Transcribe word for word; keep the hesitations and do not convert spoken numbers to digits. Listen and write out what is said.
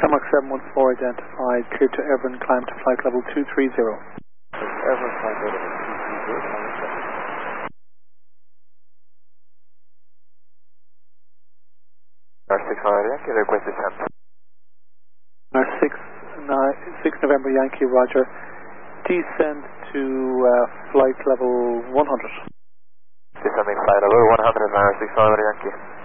Shamrock seven one four identified, clear to Everin, climb to flight level two three zero. Everin, flight level two three zero, Shamrock seven. R six November Yankee, request descent. R six, six November Yankee, roger. Descend to uh, flight level one hundred. Descending flight level one hundred, R six November Yankee.